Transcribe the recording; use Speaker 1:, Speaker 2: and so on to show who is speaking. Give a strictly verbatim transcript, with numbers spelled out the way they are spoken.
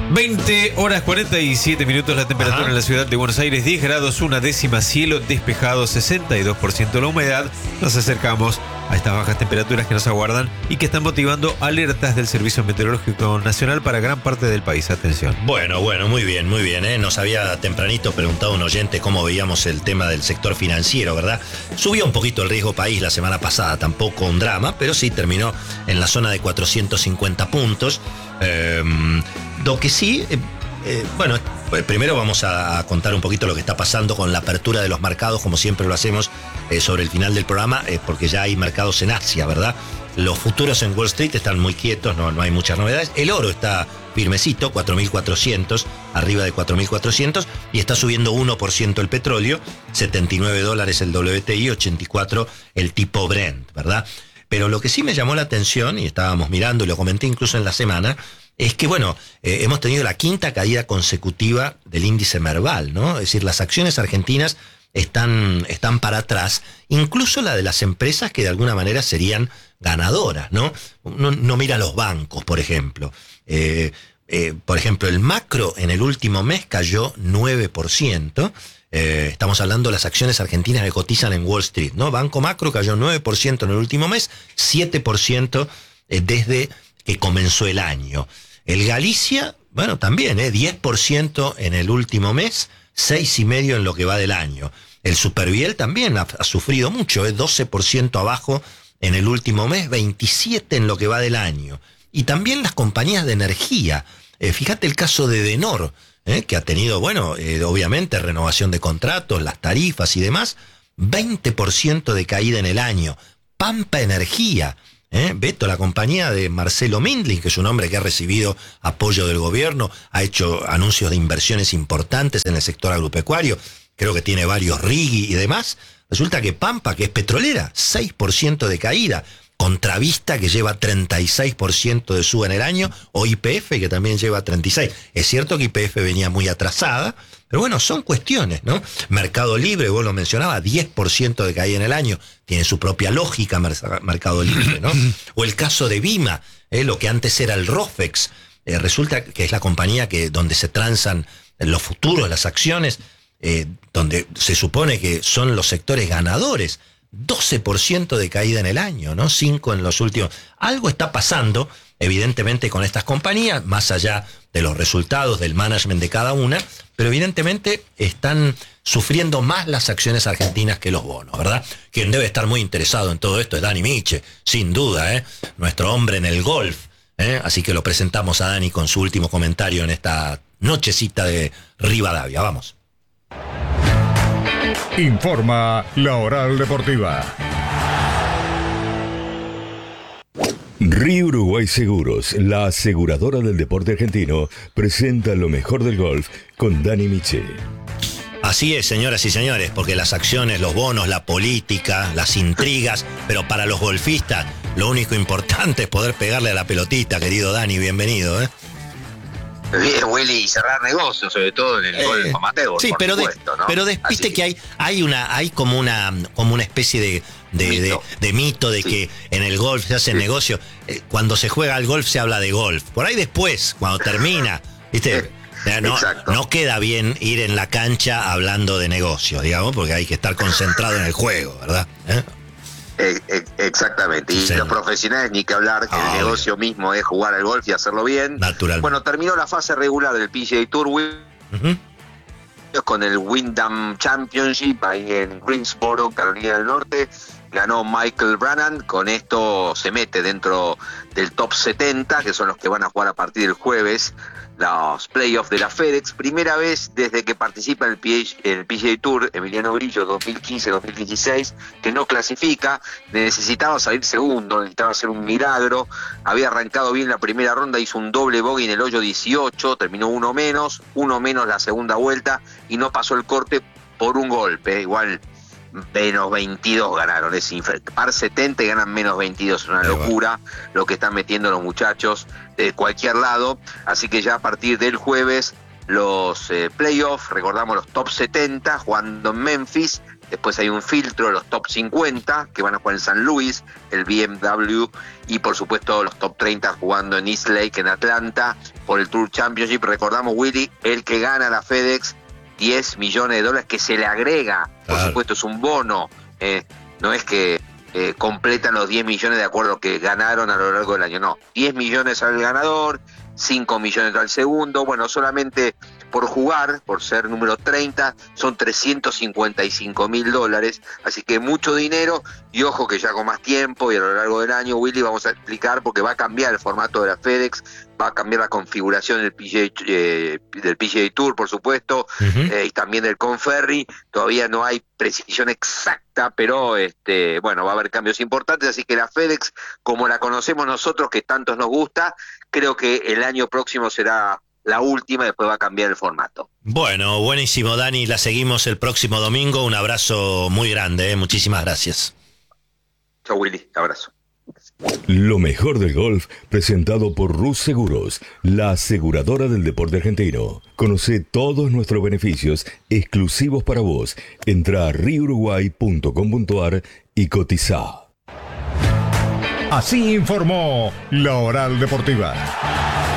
Speaker 1: veinte horas cuarenta y siete minutos la temperatura. Ajá. En la ciudad de Buenos Aires, diez grados, una décima, cielo despejado, sesenta y dos por ciento la humedad. Nos acercamos a estas bajas temperaturas que nos aguardan y que están motivando alertas del Servicio Meteorológico Nacional para gran parte del país. Atención.
Speaker 2: Bueno, bueno, muy bien, muy bien. ¿eh? Nos había tempranito preguntado un oyente cómo veíamos el tema del sector financiero, ¿verdad? Subió un poquito el riesgo país la semana pasada, tampoco un drama, pero sí terminó en la zona de cuatrocientos cincuenta puntos. Eh, lo que sí, eh, eh, bueno, pues primero vamos a contar un poquito lo que está pasando con la apertura de los mercados, como siempre lo hacemos eh, sobre el final del programa, eh, porque ya hay mercados en Asia, ¿verdad? Los futuros en Wall Street están muy quietos, no, no hay muchas novedades. El oro está firmecito, cuatro mil cuatrocientos, arriba de cuatro mil cuatrocientos, y está subiendo uno por ciento el petróleo, setenta y nueve dólares el W T I, ochenta y cuatro el tipo Brent, ¿verdad? Pero lo que sí me llamó la atención, y estábamos mirando, y lo comenté incluso en la semana, es que, bueno, eh, hemos tenido la quinta caída consecutiva del índice Merval, ¿no? Es decir, las acciones argentinas están, están para atrás, incluso la de las empresas que de alguna manera serían ganadoras, ¿no? No, no mira los bancos, por ejemplo. Eh, eh, por ejemplo, el macro en el último mes cayó nueve por ciento. Eh, estamos hablando de las acciones argentinas que cotizan en Wall Street, ¿no? Banco Macro cayó nueve por ciento en el último mes, siete por ciento eh, desde que comenzó el año. El Galicia, bueno, también, ¿eh? diez por ciento en el último mes, seis coma cinco por ciento en lo que va del año. El Superviel también ha, ha sufrido mucho, ¿eh? doce por ciento abajo en el último mes, veintisiete por ciento en lo que va del año. Y también las compañías de energía. Eh, fíjate el caso de Edenor, ¿eh? que ha tenido, bueno, eh, obviamente renovación de contratos, las tarifas y demás, veinte por ciento de caída en el año. Pampa Energía, ¿Eh? Beto, la compañía de Marcelo Mindlin, que es un hombre que ha recibido apoyo del gobierno, ha hecho anuncios de inversiones importantes en el sector agropecuario, creo que tiene varios rigui y demás. Resulta que Pampa, que es petrolera, seis por ciento de caída. Contravista, que lleva treinta y seis por ciento de suba en el año, o Y P F, que también lleva treinta y seis por ciento. Es cierto que Y P F venía muy atrasada, pero bueno, son cuestiones, ¿no? Mercado Libre, vos lo mencionabas, diez por ciento de caída en el año, tiene su propia lógica Mercado Libre, ¿no? O el caso de Vima, ¿eh? Lo que antes era el Rofex, eh, resulta que es la compañía que donde se transan los futuros, las acciones, eh, donde se supone que son los sectores ganadores, doce por ciento de caída en el año, ¿no? cinco en los últimos. Algo está pasando, evidentemente, con estas compañías, más allá de los resultados del management de cada una, pero evidentemente están sufriendo más las acciones argentinas que los bonos, ¿verdad? Quien debe estar muy interesado en todo esto es Dani Miche, sin duda, ¿eh? Nuestro hombre en el golf, ¿eh? Así que lo presentamos a Dani con su último comentario en esta nochecita de Rivadavia. Vamos.
Speaker 3: Informa la Oral Deportiva. Río Uruguay Seguros, la aseguradora del deporte argentino, presenta lo mejor del golf con Dani Miche.
Speaker 2: Así es, señoras y señores, porque las acciones, los bonos, la política, las intrigas, pero para los golfistas lo único importante es poder pegarle a la pelotita, querido Dani, bienvenido, ¿eh?
Speaker 4: Bien, Willy, y cerrar negocios, sobre todo en el eh, golf amateur.
Speaker 2: Sí,
Speaker 4: por
Speaker 2: pero,
Speaker 4: supuesto,
Speaker 2: de,
Speaker 4: ¿no?
Speaker 2: pero de, viste que, que hay, hay una, hay como una, como una especie de, de, mito. de, de mito de sí. que en el golf se hace sí. negocio. Eh, cuando se juega al golf se habla de golf. Por ahí después, cuando termina, viste, no, no queda bien ir en la cancha hablando de negocios, digamos, porque hay que estar concentrado en el juego, ¿verdad? ¿Eh?
Speaker 4: Exactamente, y sí. los profesionales ni que hablar, que oh, el negocio bien. mismo es jugar al golf y hacerlo bien.
Speaker 2: Natural.
Speaker 4: Bueno, terminó la fase regular del P G A Tour uh-huh. con el Wyndham Championship ahí en Greensboro, Carolina del Norte. Ganó Michael Brannan, con esto se mete dentro del top setenta, que son los que van a jugar a partir del jueves los playoffs de la FedEx. Primera vez desde que participa en el P G A, el P G A Tour Emiliano Grillo dos mil quince dos mil dieciséis, que no clasifica, necesitaba salir segundo, necesitaba hacer un milagro. Había arrancado bien la primera ronda, hizo un doble bogey en el hoyo dieciocho, terminó uno menos, uno menos la segunda vuelta y no pasó el corte por un golpe, igual menos veintidós ganaron, es par setenta y ganan menos veintidós, es una locura lo que están metiendo los muchachos de cualquier lado. Así que ya a partir del jueves los eh, playoffs, recordamos los top setenta jugando en Memphis, Después hay un filtro de los top cincuenta que van a jugar en San Luis, el B M W, y por supuesto los top treinta jugando en East Lake, en Atlanta, por el Tour Championship. Recordamos, Willy, el que gana la FedEx, diez millones de dólares que se le agrega. Por
Speaker 2: claro.
Speaker 4: supuesto, es un bono. Eh, no es que eh, completan los diez millones de acuerdo a lo que ganaron a lo largo del año. No, diez millones al ganador, cinco millones al segundo. Bueno, solamente por jugar, por ser número treinta, son trescientos cincuenta y cinco mil dólares, así que mucho dinero. Y ojo que ya con más tiempo y a lo largo del año, Willy, vamos a explicar porque va a cambiar el formato de la FedEx, va a cambiar la configuración del P G A, eh, del P G A Tour, por supuesto, uh-huh. eh, y también del Conferry. Todavía no hay precisión exacta, pero este, bueno, va a haber cambios importantes, así que la FedEx, como la conocemos nosotros, que tanto nos gusta, creo que el año próximo será la última, después va a cambiar el formato.
Speaker 2: Bueno, buenísimo, Dani, la seguimos el próximo domingo. Un abrazo muy grande, ¿eh? Muchísimas gracias.
Speaker 4: Chao, Willy, abrazo.
Speaker 3: Lo mejor del golf, presentado por Rus Seguros, la aseguradora del deporte argentino. Conoce todos nuestros beneficios exclusivos para vos. Entra a rio uruguay punto com punto a r y cotiza.
Speaker 5: Así informó La Oral Deportiva.